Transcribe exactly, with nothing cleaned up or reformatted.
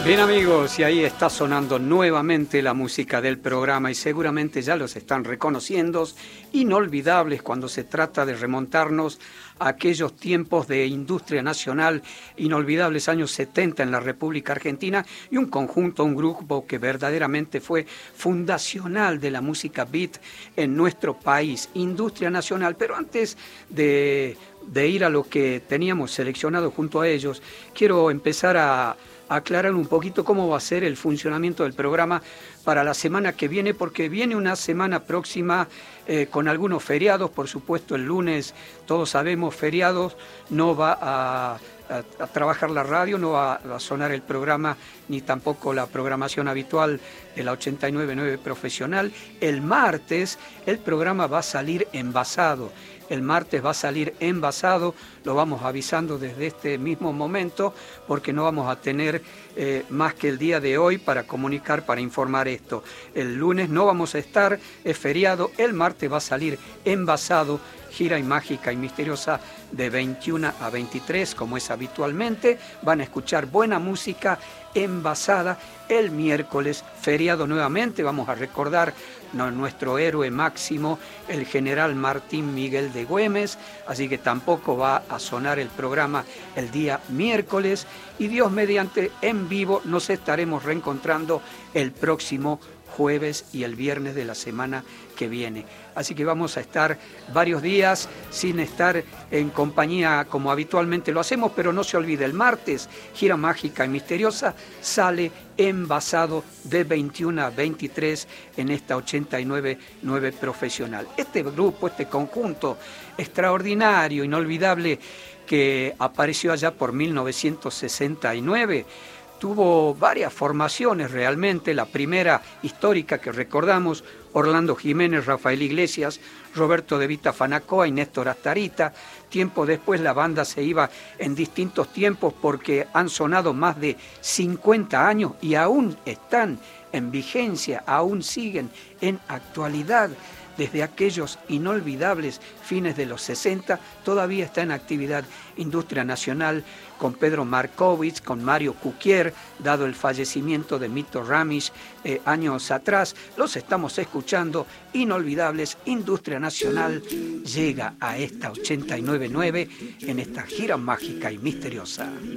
Bien amigos, y ahí está sonando nuevamente la música del programa y seguramente ya los están reconociendo, inolvidables cuando se trata de remontarnos a aquellos tiempos de industria nacional, inolvidables años setenta en la República Argentina y un conjunto, un grupo que verdaderamente fue fundacional de la música beat en nuestro país, industria nacional. Pero antes de, de ir a lo que teníamos seleccionado junto a ellos, quiero empezar a aclarar un poquito cómo va a ser el funcionamiento del programa para la semana que viene, porque viene una semana próxima eh, con algunos feriados. Por supuesto, el lunes, todos sabemos, feriados, no va a, a, a trabajar la radio, no va a sonar el programa, ni tampoco la programación habitual de la ochenta y nueve punto nueve Profesional. El martes el programa va a salir envasado. El martes va a salir envasado, lo vamos avisando desde este mismo momento, porque no vamos a tener eh, más que el día de hoy para comunicar, para informar esto. El lunes no vamos a estar, es feriado, el martes va a salir envasado, gira y mágica y misteriosa de veintiuna a veintitrés, como es habitualmente. Van a escuchar buena música envasada. El miércoles, feriado nuevamente, vamos a recordar no, nuestro héroe máximo, el general Martín Miguel de Güemes, así que tampoco va a sonar el programa el día miércoles, y Dios mediante en vivo nos estaremos reencontrando el próximo jueves y el viernes de la semana que viene. Así que vamos a estar varios días sin estar en compañía como habitualmente lo hacemos, pero no se olvide, el martes, gira mágica y misteriosa, sale envasado de veintiuna a veintitrés en esta ochenta y nueve punto nueve Profesional. Este grupo, este conjunto extraordinario, inolvidable, que apareció allá por mil novecientos sesenta y nueve, tuvo varias formaciones realmente. La primera histórica que recordamos, Orlando Jiménez, Rafael Iglesias, Roberto de Vita Fanacoa y Néstor Astarita. Tiempo después la banda se iba en distintos tiempos porque han sonado más de cincuenta años y aún están en vigencia, aún siguen en actualidad. Desde aquellos inolvidables fines de los sesenta, todavía está en actividad Industria Nacional, con Pedro Markovich, con Mario Cuquier, dado el fallecimiento de Mito Ramis eh, años atrás. Los estamos escuchando, inolvidables. Industria Nacional llega a esta ochenta y nueve punto nueve en esta gira mágica y misteriosa.